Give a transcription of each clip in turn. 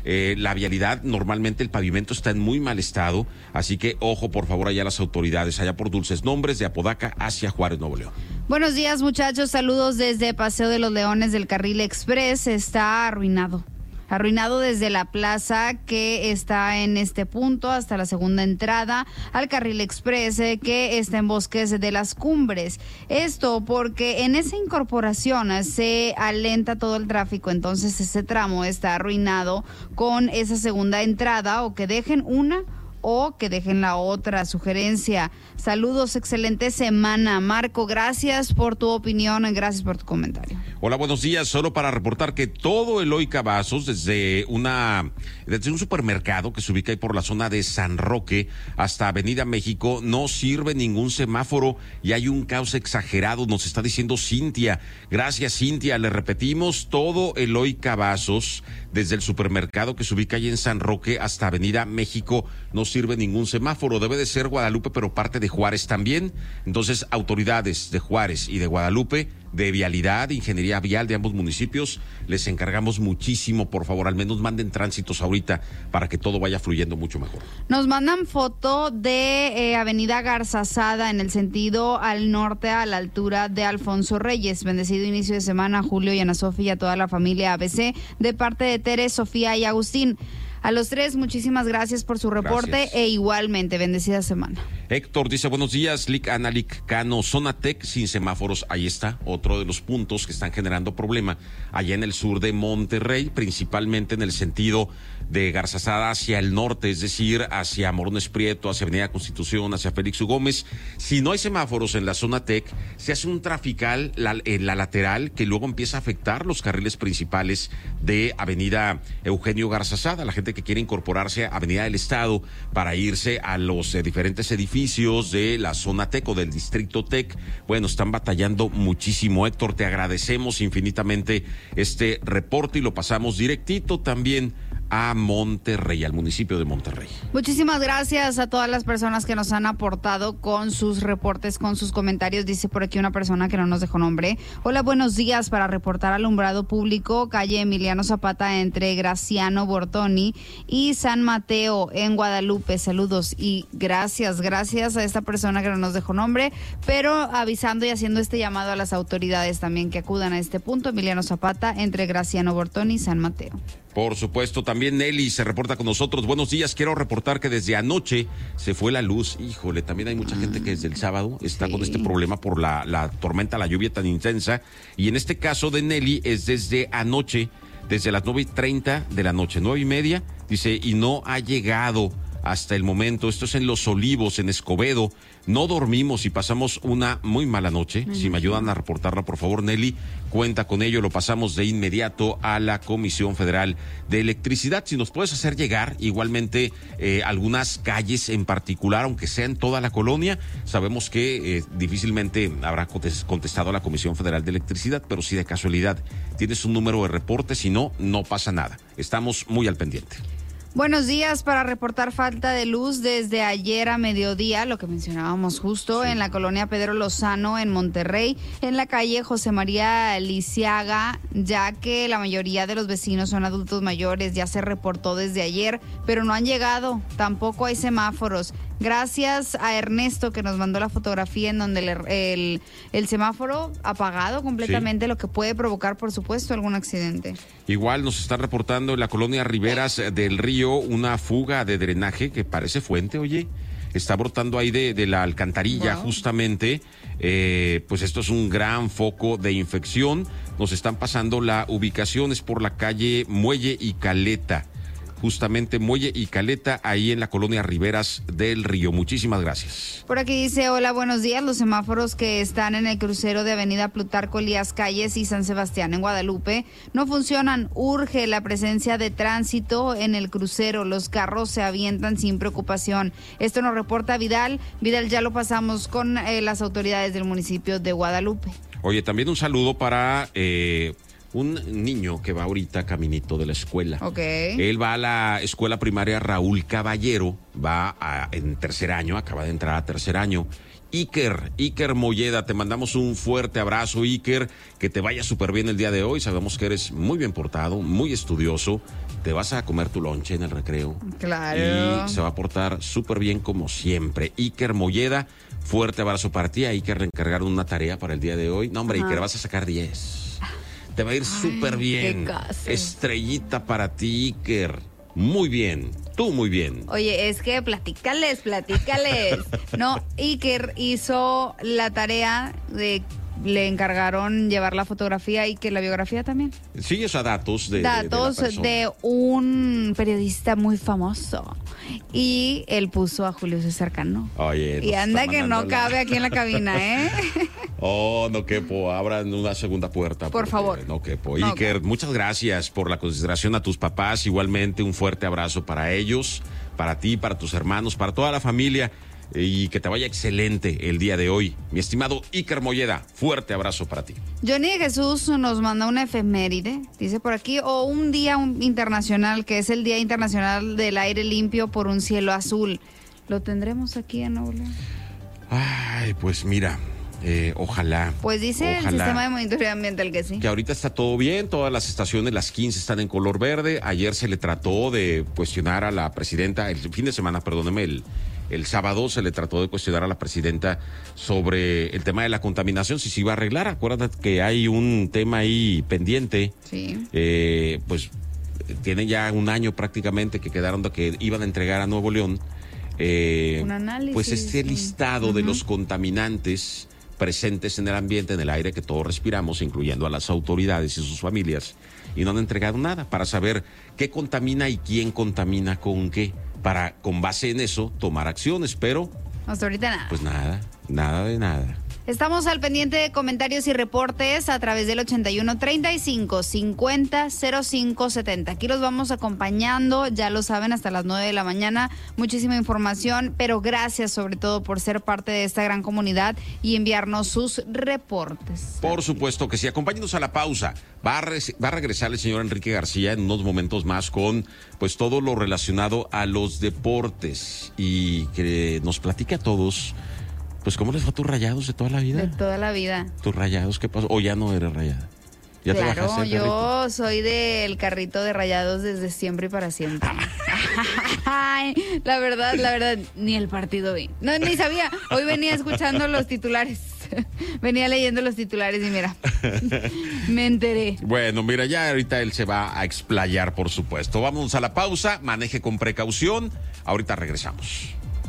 La vialidad, normalmente el pavimento está en muy mal estado, así que ojo por favor allá las autoridades, allá por Dulces Nombres de Apodaca hacia Juárez, Nuevo León. Buenos días, muchachos, saludos desde Paseo de los Leones del Carril Express. Está arruinado desde la plaza que está en este punto hasta la segunda entrada al Carril Express que está en Bosques de las Cumbres. Esto porque en esa incorporación se alenta todo el tráfico, entonces ese tramo está arruinado con esa segunda entrada, o que dejen una o que dejen la otra. Sugerencia. Saludos, excelente semana. Marco, gracias por tu opinión, gracias por tu comentario. Hola, buenos días. Solo para reportar que todo Eloy Cavazos, desde un supermercado que se ubica ahí por la zona de San Roque hasta Avenida México, no sirve ningún semáforo y hay un caos exagerado, nos está diciendo Cintia. Gracias, Cintia. Le repetimos, todo Eloy Cavazos, desde el supermercado que se ubica ahí en San Roque hasta Avenida México, no sirve ningún semáforo. Debe de ser Guadalupe, pero parte de Juárez también. Entonces, autoridades de Juárez y de Guadalupe, de vialidad, ingeniería vial de ambos municipios, les encargamos muchísimo, por favor, al menos manden tránsitos ahorita para que todo vaya fluyendo mucho mejor. Nos mandan foto de Avenida Garzazada en el sentido al norte, a la altura de Alfonso Reyes. Bendecido inicio de semana, Julio y Ana Sofía y a toda la familia ABC, de parte de Tere, Sofía y Agustín. A los tres, muchísimas gracias por su reporte. Gracias. E igualmente, bendecida semana. Héctor dice, buenos días, Lic Analic Cano, Zona Tec sin semáforos. Ahí está, otro de los puntos que están generando problema allá en el sur de Monterrey, principalmente en el sentido de Garzazada hacia el norte, es decir, hacia Morones Prieto, hacia Avenida Constitución, hacia Félix U. Gómez. Si no hay semáforos en la Zona Tec, se hace un trafical en la lateral que luego empieza a afectar los carriles principales de Avenida Eugenio Garzazada. La gente que quiere incorporarse a Avenida del Estado para irse a los diferentes edificios de la Zona Tec o del Distrito Tec, bueno, están batallando muchísimo. Héctor, te agradecemos infinitamente este reporte y lo pasamos directito también a Monterrey, al municipio de Monterrey. Muchísimas gracias a todas las personas que nos han aportado con sus reportes, con sus comentarios. Dice por aquí una persona que no nos dejó nombre. Hola, buenos días. Para reportar alumbrado público, calle Emiliano Zapata entre Graciano Bortoni y San Mateo en Guadalupe. Saludos y gracias a esta persona que no nos dejó nombre, pero avisando y haciendo este llamado a las autoridades también que acudan a este punto, Emiliano Zapata entre Graciano Bortoni y San Mateo. Por supuesto, también Nelly se reporta con nosotros. Buenos días, quiero reportar que desde anoche se fue la luz. Híjole, también hay mucha gente que desde el sábado está con este problema por la tormenta, la lluvia tan intensa. Y en este caso de Nelly es desde anoche, desde las 9:30 de la noche, 9:30, dice, y no ha llegado hasta el momento. Esto es en Los Olivos, en Escobedo. No dormimos y pasamos una muy mala noche. Si me ayudan a reportarla, por favor, Nelly, cuenta con ello. Lo pasamos de inmediato a la Comisión Federal de Electricidad. Si nos puedes hacer llegar igualmente algunas calles en particular, aunque sea en toda la colonia. Sabemos que difícilmente habrá contestado a la Comisión Federal de Electricidad, pero si de casualidad tienes un número de reporte, si no, no pasa nada. Estamos muy al pendiente. Buenos días, para reportar falta de luz desde ayer a mediodía, lo que mencionábamos justo en la colonia Pedro Lozano en Monterrey, en la calle José María Lisiaga, ya que la mayoría de los vecinos son adultos mayores. Ya se reportó desde ayer, pero no han llegado, tampoco hay semáforos. Gracias a Ernesto que nos mandó la fotografía en donde el semáforo apagado completamente, lo que puede provocar, por supuesto, algún accidente. Igual nos está reportando en la colonia Riberas del Río una fuga de drenaje que parece fuente, oye. Está brotando ahí de la alcantarilla, justamente. Pues esto es un gran foco de infección. Nos están pasando la ubicación, es por la calle Muelle y Caleta. Justamente Muelle y Caleta, ahí en la colonia Riberas del Río. Muchísimas gracias. Por aquí dice, hola, buenos días. Los semáforos que están en el crucero de Avenida Plutarco Elías Calles y San Sebastián en Guadalupe no funcionan. Urge la presencia de tránsito en el crucero. Los carros se avientan sin preocupación. Esto nos reporta Vidal. Vidal, ya lo pasamos con las autoridades del municipio de Guadalupe. Oye, también un saludo para un niño que va ahorita caminito de la escuela. Ok. Él va a la escuela primaria Raúl Caballero, en tercer año, acaba de entrar a tercer año. Iker Molleda, te mandamos un fuerte abrazo, Iker, que te vaya súper bien el día de hoy. Sabemos que eres muy bien portado, muy estudioso. Te vas a comer tu lonche en el recreo. Claro. Y se va a portar súper bien como siempre. Iker Molleda, fuerte abrazo para ti. A Iker le encargaron una tarea para el día de hoy. No, hombre, Iker, vas a sacar 10. Te va a ir súper bien. Estrellita para ti, Iker. Muy bien, tú muy bien. Oye, es que platícales. No, Iker hizo la tarea le encargaron llevar la fotografía y que la biografía también. Sí, o sea, datos de un periodista muy famoso. Y él puso a Julio César Cano. Oye, y anda que no cabe aquí en la cabina, ¿eh? Oh, no quepo, abran una segunda puerta. Por favor. No quepo. Iker, muchas gracias por la consideración a tus papás. Igualmente, un fuerte abrazo para ellos, para ti, para tus hermanos, para toda la familia. Y que te vaya excelente el día de hoy. Mi estimado Iker Molleda, fuerte abrazo para ti. Johnny de Jesús nos manda una efeméride, dice por aquí, o un día internacional, que es el Día Internacional del Aire Limpio por un Cielo Azul. ¿Lo tendremos aquí en Nuevo León? Ay, pues mira, ojalá. Pues dice el sistema de monitoreo ambiental que sí. Que ahorita está todo bien, todas las estaciones, las 15 están en color verde. Ayer se le trató de cuestionar a la presidenta, el fin de semana, perdóneme, el sábado se le trató de cuestionar a la presidenta sobre el tema de la contaminación, si se iba a arreglar. Acuérdate que hay un tema ahí pendiente. Sí. Pues tienen ya un año prácticamente que quedaron de que iban a entregar a Nuevo León. Un análisis. Pues este listado de los contaminantes presentes en el ambiente, en el aire que todos respiramos, incluyendo a las autoridades y sus familias. Y no han entregado nada para saber qué contamina y quién contamina con qué, para con base en eso tomar acciones, pero hasta ahorita nada. Pues nada de nada. Estamos al pendiente de comentarios y reportes a través del 81 35 50 05 70. Aquí los vamos acompañando, ya lo saben, hasta las 9 de la mañana. Muchísima información, pero gracias sobre todo por ser parte de esta gran comunidad y enviarnos sus reportes. Por supuesto que sí. Acompáñenos a la pausa. Va a regresar el señor Enrique García en unos momentos más con pues todo lo relacionado a los deportes y que nos platique a todos. Pues, ¿cómo les fue a tus Rayados de toda la vida? De toda la vida. ¿Tus Rayados qué pasó? ¿O ya no eres Rayada? ¿Ya claro, te bajaste el yo soy del carrito de Rayados desde siempre y para siempre. Ay, la verdad, ni el partido vi. No, ni sabía. Hoy venía escuchando los titulares. Venía leyendo los titulares y mira, me enteré. Bueno, mira, ya ahorita él se va a explayar, por supuesto. Vamos a la pausa, maneje con precaución. Ahorita regresamos.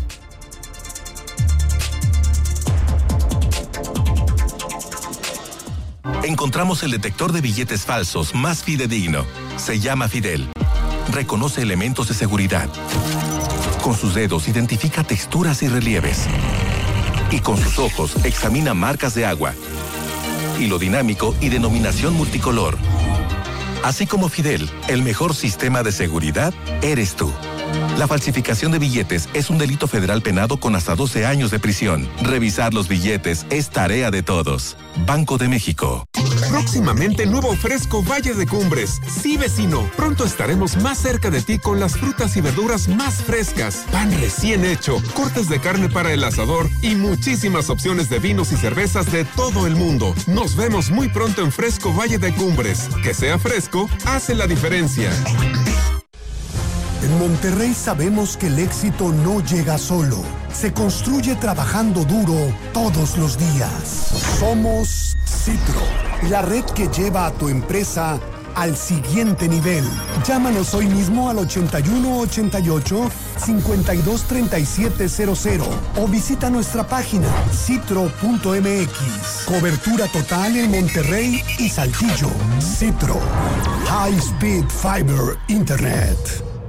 Encontramos el detector de billetes falsos más fidedigno. Se llama Fidel. Reconoce elementos de seguridad. Con sus dedos identifica texturas y relieves. Y con sus ojos examina marcas de agua. Hilo dinámico y denominación multicolor. Así como Fidel, el mejor sistema de seguridad eres tú. La falsificación de billetes es un delito federal penado con hasta 12 años de prisión. Revisar los billetes es tarea de todos. Banco de México. Próximamente nuevo fresco Valle de Cumbres. Sí, vecino, pronto estaremos más cerca de ti con las frutas y verduras más frescas, pan recién hecho, cortes de carne para el asador y muchísimas opciones de vinos y cervezas de todo el mundo. Nos vemos muy pronto en Fresco Valle de Cumbres. Que sea fresco, hace la diferencia. En Monterrey sabemos que el éxito no llega solo, se construye trabajando duro todos los días. Somos Citro, la red que lleva a tu empresa al siguiente nivel. Llámanos hoy mismo al 8188-523700 o visita nuestra página citro.mx. Cobertura total en Monterrey y Saltillo. Citro, High Speed Fiber Internet.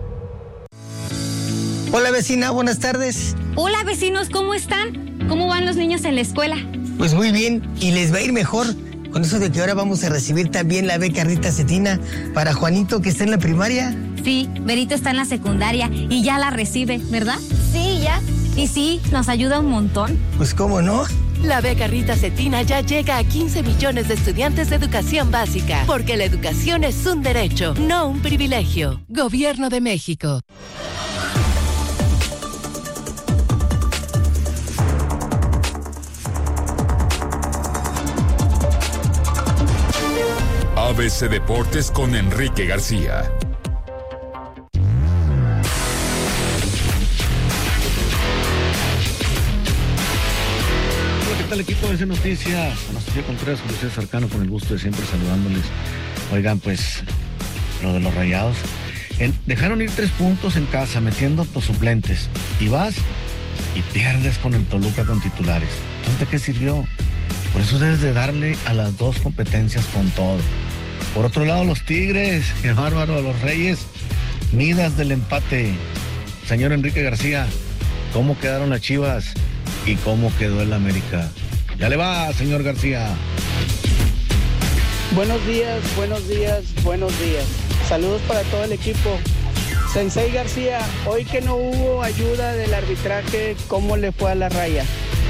Hola vecina, buenas tardes. Hola vecinos, ¿cómo están? ¿Cómo van los niños en la escuela? Pues muy bien, y les va a ir mejor con eso de que ahora vamos a recibir también la beca Rita Cetina para Juanito que está en la primaria. Sí, Berito está en la secundaria y ya la recibe, ¿verdad? Sí, ya. Y sí, nos ayuda un montón. Pues cómo no, La beca Rita Cetina ya llega a 15 millones de estudiantes de educación básica, porque la educación es un derecho, no un privilegio. Gobierno de México. ABC Deportes con Enrique García. ¿Qué tal, equipo de ABC Noticias? Anastasia Contreras, José Sarcano, con el gusto de siempre saludándoles. Oigan, pues, lo de los Rayados. Dejaron ir 3 puntos en casa, metiendo tus suplentes. Y vas y pierdes con el Toluca con titulares. Entonces, ¿de qué sirvió? Por eso debes de darle a las 2 competencias con todo. Por otro lado, los Tigres, qué bárbaro, los Reyes, Midas del empate. Señor Enrique García, ¿cómo quedaron las Chivas y cómo quedó el América? Ya le va, señor García. Buenos días, buenos días, buenos días. Saludos para todo el equipo. Sensei García, hoy que no hubo ayuda del arbitraje, ¿cómo le fue a la Raya?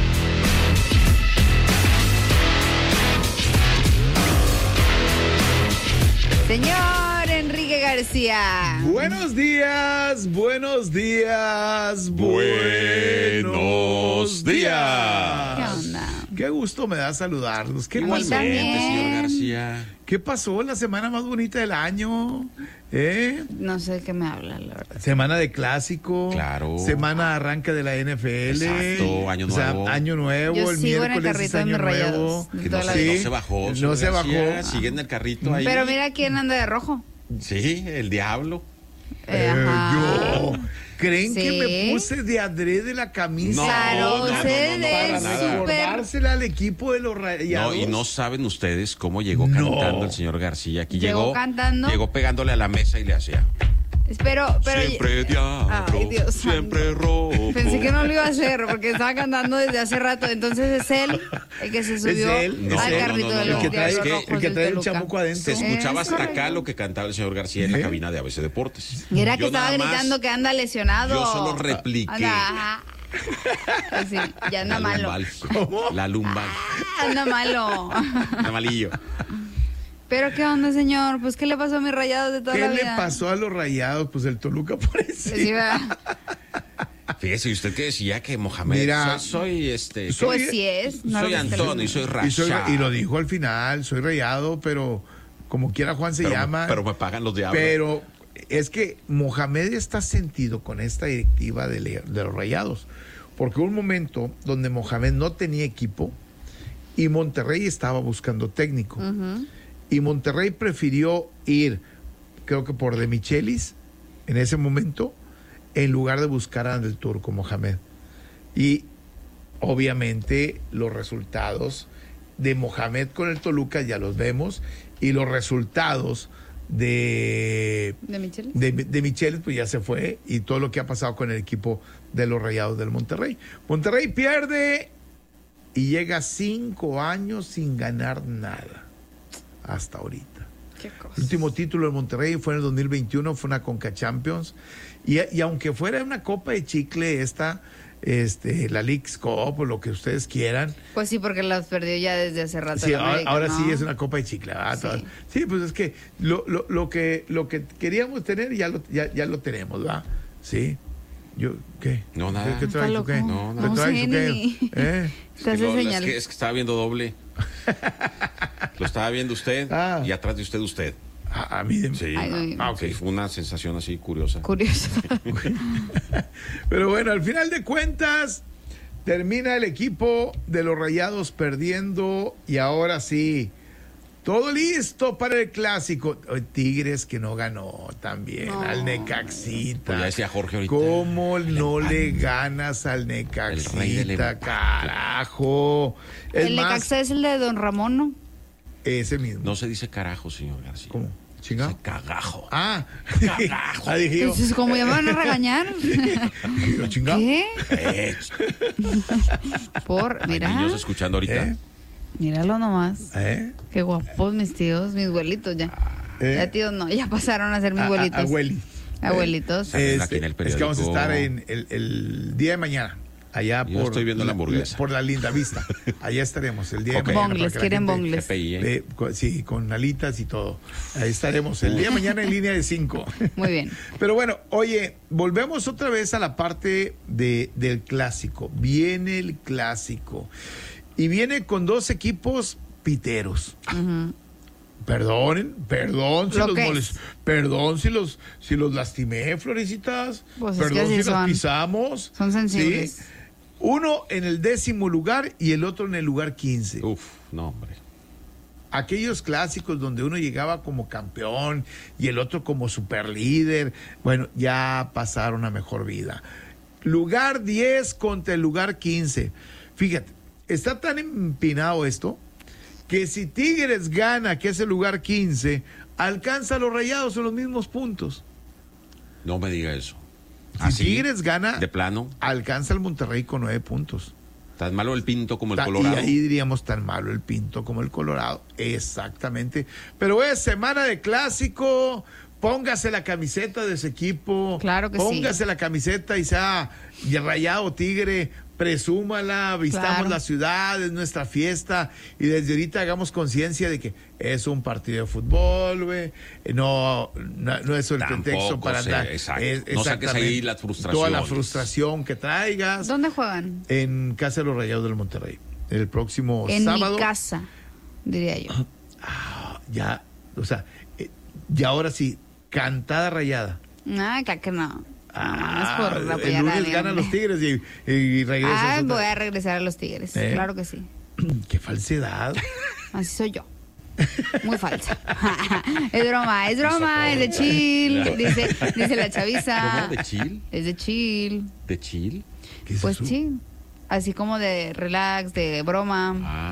Señor Enrique García. Buenos días, buenos días, buenos días. ¿Qué onda? Qué gusto me da saludarlos. Qué Igualmente, señor García. ¿Qué pasó? La semana más bonita del año. No sé de qué me habla, la verdad. Semana de clásico. Claro. Semana de arranque de la NFL. Exacto, año nuevo. O sea, año nuevo. Yo el sigo en el miércoles carrito es de año mis nuevo. Rayados. Que no se bajó. No se bajó. Sigue en el carrito ahí. Pero mira quién anda de rojo. Sí, el diablo. Yo. ¿Creen Sí. que me puse de adrede la camisa? Claro, usted es para recordársela al equipo de los Rayados. No, y no saben ustedes cómo llegó cantando el señor García. Aquí Llegó cantando. Llegó pegándole a la mesa y le hacía. Pero Siempre diablo, Ay, Dios siempre rojo. Pensé que no lo iba a hacer porque estaba cantando desde hace rato. Entonces es él el que se subió al carrito de los Diablos Rojos el que del trae el Toluca. chamuco adentro. Se escuchaba hasta correcto. acá lo que cantaba el señor García en la cabina de ABC Deportes. Y era que Yo estaba nada más- gritando que anda lesionado. Yo solo repliqué. Anda, pues sí, ya anda La malo. lumbal. La lumbal. Anda malo. Anda malillo. Pero ¿qué onda, señor? Pues ¿qué le pasó a mis Rayados de toda ¿Qué la le vida? pasó a los Rayados? Pues el Toluca por eso. Sí, ¿verdad? Fíjese, usted que decía que Mohamed. Mira, soy Pues sí es. no soy lo Antonio y soy Rashad. Y lo dijo al final, soy Rayado, pero como quiera Juan se llama. Pero me pagan los diablos. Pero es que Mohamed está sentido con esta directiva de los Rayados. Porque hubo un momento donde Mohamed no tenía equipo y Monterrey estaba buscando técnico. Y Monterrey prefirió ir, creo que por De Michelis, en ese momento, en lugar de buscar a Del Turco Mohamed. Y obviamente los resultados de Mohamed con el Toluca ya los vemos, y los resultados de Michelis. de Michelis pues ya se fue, y todo lo que ha pasado con el equipo de los Rayados del Monterrey. Monterrey pierde y llega 5 años sin ganar nada hasta ahorita. Qué cosa. El último título de Monterrey fue en el 2021, fue una Conca Champions, y aunque fuera una copa de chicle la Leagues Cup o lo que ustedes quieran. Pues sí, porque las perdió ya desde hace rato. Sí, el América, ahora ¿no? sí es una copa de chicle. Sí, pues es que lo que queríamos tener ya lo tenemos, ¿verdad? Sí. ¿Qué? No, nada. ¿Qué traes? Está ¿Qué? loco. No, ¿Qué No traes? sé, ¿Qué? ni- Te hace señal. Es que estaba viendo doble. Lo estaba viendo usted y atrás de usted. A mí Sí. Ay, ok. Sí, fue una sensación así curiosa. Curioso. Pero bueno, al final de cuentas, termina el equipo de los Rayados perdiendo, y ahora sí, todo listo para el clásico. Tigres que no ganó también, al Necaxita. Pues ya decía Jorge ahorita. ¿Cómo no le ganas al El rey del Necaxita, empate. carajo? Es El más, Necaxa es el de Don Ramón, ¿no? ese mismo. No se dice carajo, señor García. ¿Cómo? ¿Chingado? Dice cagajo. Ah, Carajo. dije yo. Entonces, ¿cómo ya me van a regañar? ¿Chingado? ¿Qué? Por, Hay mira, niños escuchando ahorita. míralo nomás. ¿Eh? Qué guapos mis tíos, mis abuelitos ya. Ya tíos no, ya pasaron a ser mis abuelitos. Abueli. Abuelitos. Salen aquí en el Es que vamos a periódico. estar en el día de mañana allá Yo estoy viendo la hamburguesa. por la Linda Vista. Allá estaremos el día de mañana. Bongles, quieren bongles. Sí, con alitas y todo. Ahí estaremos el día de mañana en línea de 5. Muy bien. Pero bueno, oye, volvemos otra vez a la parte del clásico. Viene el clásico. Y viene con 2 equipos piteros. Perdón si los lastimé, Florecitas. Pues perdón si los pisamos. Son sensibles. ¿Sí? Uno en el 10º lugar y el otro en el lugar 15. Uf, no, hombre. Aquellos clásicos donde uno llegaba como campeón y el otro como superlíder, bueno, ya pasaron a mejor vida. Lugar 10 contra el lugar 15. Fíjate, está tan empinado esto que si Tigres gana, que es el lugar 15, alcanza a los Rayados en los mismos puntos. No me diga eso. Si Tigres gana, de plano, alcanza al Monterrey con 9 puntos. Tan malo el Pinto como el Colorado. Y ahí diríamos tan malo el Pinto como el Colorado. Exactamente. Pero es semana de clásico. Póngase la camiseta de ese equipo. Claro que Póngase sí. la camiseta y sea Rayado Tigre. Presúmala, vistamos la ciudad, es nuestra fiesta y desde ahorita hagamos conciencia de que es un partido de fútbol, güey. No es el pretexto para andar. No saques ahí la frustración. Toda la frustración que traigas. ¿Dónde juegan? En casa de los Rayados del Monterrey. El próximo sábado. En mi casa, diría yo. Ya, o sea, y ahora sí, cantada rayada. Claro que no. Es por apoyar el lunes ganan los Tigres y regresas. Voy a regresar a los Tigres, claro que sí. Qué falsedad. Así soy yo. Muy falsa. Es broma, es de chill, dice la chaviza. ¿De chill? Es de chill. ¿De chill? ¿Qué es pues eso? sí. Así como de relax, de broma.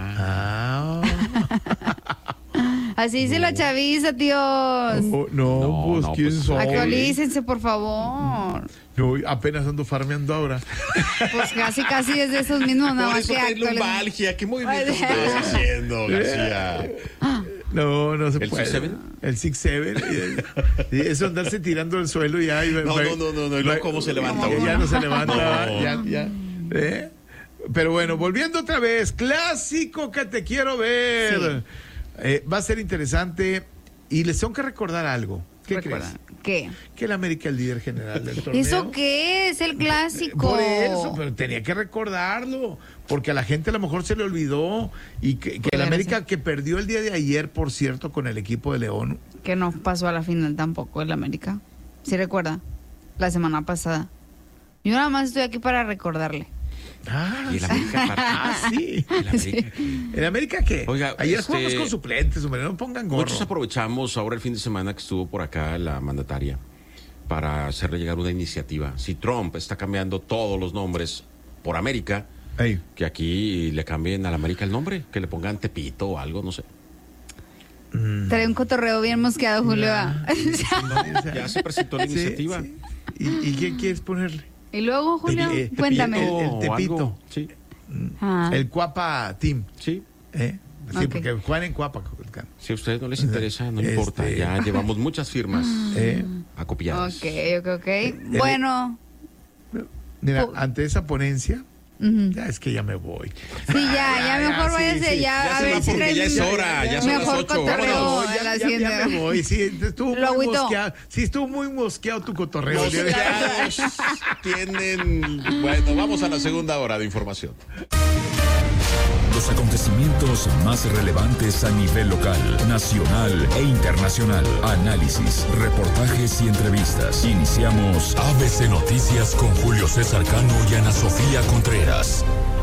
Así dice la chaviza, tíos. Pues quién soy. Actualícense, por favor. No, apenas ando farmeando ahora. Pues casi es de esos mismos, nada más que lumbalgia. ¿Qué movimiento estás haciendo, García? No se puede. ¿El 6-7? El 6-7. Eso andarse tirando al suelo y ya. No. ¿Y luego cómo se levanta uno? Ya no se levanta. Ya. Pero bueno, volviendo otra vez. Clásico que te quiero ver. Sí. Va a ser interesante. Y les tengo que recordar algo. ¿Qué crees? ¿Qué? Que el América es el líder general del torneo. ¿Eso qué es? El clásico. Por eso, pero tenía que recordarlo, porque a la gente a lo mejor se le olvidó, y que el América que perdió el día de ayer, por cierto, con el equipo de León. Que no pasó a la final tampoco el América. ¿Sí recuerda? La semana pasada. Yo nada más estoy aquí para recordarle. Y el América sí. ¿El América qué? Oiga, ayer jugamos con suplentes, hombre, no pongan gorro. Muchos aprovechamos ahora el fin de semana que estuvo por acá la mandataria para hacerle llegar una iniciativa. Si Trump está cambiando todos los nombres por América, que aquí le cambien al América el nombre, que le pongan Tepito o algo, no sé. Trae un cotorreo bien mosqueado, Julio. Ya se presentó la iniciativa. Sí. ¿Y qué quieres ponerle? Y luego, Julio, cuéntame. El Tepito. Sí. El Cuapa Team. Sí. Sí, porque juegan en Cuapa. Si a ustedes no les interesa, no importa. Ya llevamos muchas firmas acopiadas. Ok. Bueno. Mira, ante esa ponencia, ya es que ya me voy. Sí, ya mejor váyase, ya a ver si ya es hora, ya son mejor las 8. cotorreo Vámonos. Ya me voy. Sí, estuvo muy mosqueado tu cotorreo. Tienen. Bueno, vamos a la segunda hora de información. Los acontecimientos más relevantes a nivel local, nacional e internacional. Análisis, reportajes y entrevistas. Iniciamos ABC Noticias con Julio César Cano y Ana Sofía Contreras.